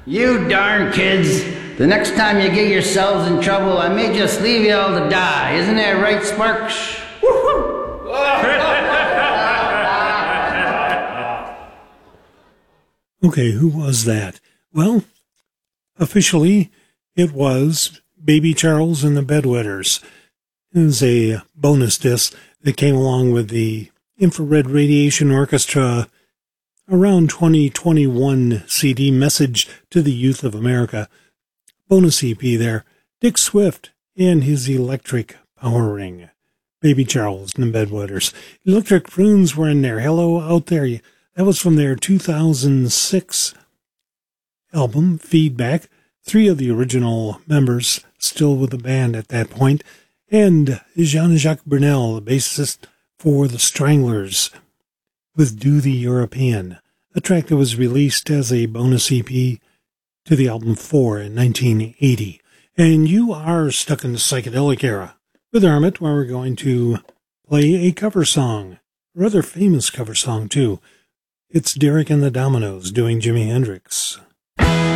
You darn kids. The next time you get yourselves in trouble, I may just leave you all to die. Isn't that right, Sparks? Okay, who was that? Well, officially, it was Baby Charles and the Bedwetters. It was a bonus disc that came along with the Infrared Radiation Orchestra around 2021 CD, Message to the Youth of America. Bonus EP there. Dick Swift and his Electric Power Ring. Baby Charles and the Bedwetters. Electric Prunes were in there. Hello out there. That was from their 2006 album, Feedback. 3 of the original members still with the band at that point. And Jean-Jacques Brunel, the bassist for the Stranglers, with Do the European, a track that was released as a bonus EP to the album 4 in 1980. And you are stuck in the psychedelic era with Armit, where we're going to play a cover song, a rather famous cover song too. It's Derek and the Dominoes doing Jimi Hendrix.